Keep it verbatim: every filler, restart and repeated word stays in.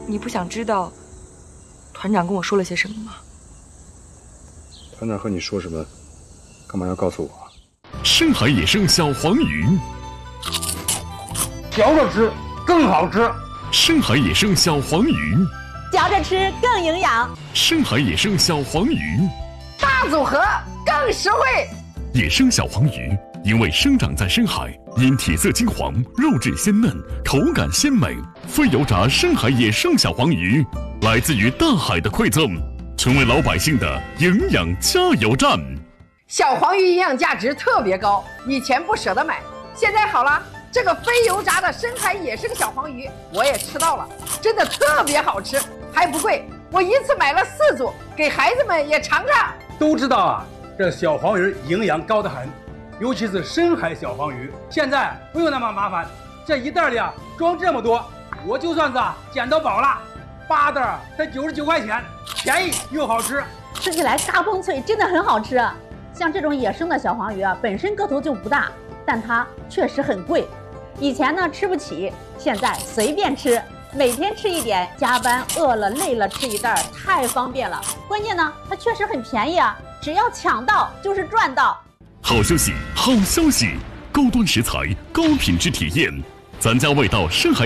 你不想知道团长跟我说了些什么吗？ 团长和你说什么？干嘛要告诉我？ 深海野生小黄鱼， 嚼着吃更好吃。 深海野生小黄鱼， 嚼着吃更营养。 深海野生小黄鱼， 大组合更实惠。 野生小黄鱼因为生长在深海，因体色金黄、肉质鲜嫩、口感鲜美，非油炸深海野生小黄鱼来自于大海的馈赠，成为老百姓的营养加油站。 小黄鱼营养价值特别高，以前不舍得买，现在好了，这个非油炸的深海野生小黄鱼我也吃到了，真的特别好吃，还不贵，我一次买了四组，给孩子们也尝尝。 都知道啊，这小黄鱼营养高得很，尤其是深海小黄鱼，现在不用那么麻烦，这一袋里啊装这么多，我就算是啊捡到宝了。八袋啊才九十九块钱，便宜又好吃， 吃起来嘎嘣脆，真的很好吃。像这种野生的小黄鱼啊，本身个头就不大，但它确实很贵。以前呢吃不起，现在随便吃，每天吃一点，加班饿了累了吃一袋，太方便了。关键呢，它确实很便宜啊，只要抢到就是赚到。 好消息，好消息！高端食材，高品质体验，咱家味道深海